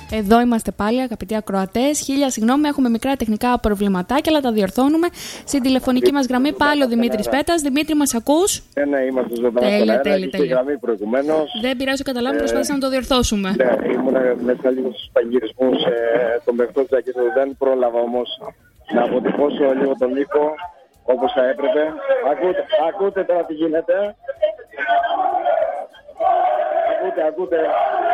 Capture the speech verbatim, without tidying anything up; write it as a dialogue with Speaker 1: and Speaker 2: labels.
Speaker 1: Εδώ είμαστε πάλι, αγαπητοί ακροατές. Χίλια συγγνώμη, έχουμε μικρά τεχνικά προβληματάκια, αλλά τα διορθώνουμε. Στην τηλεφωνική μας γραμμή πάλι ο Δημήτρης Πέτας. Δημήτρη, μας ακούς?
Speaker 2: Ναι, ναι, είμαστε ζωντανά στον αέρα. Τέλεια, τέλεια. Γραμμή προηγουμένως.
Speaker 1: Δεν πειράζει, καταλάβουμε, ε, προσπάθησα να το διορθώσουμε.
Speaker 2: Ναι, ήμουν μέσα λίγο στους παγγυρισμούς ε, των παιχτών της Ακίνητου. Δεν πρόλαβα όμως να αποτυπώσω λίγο τον ήχο όπως θα έπρεπε. Ακούτε, ακούτε τώρα τι γίνεται. Ακούτε, ακούτε.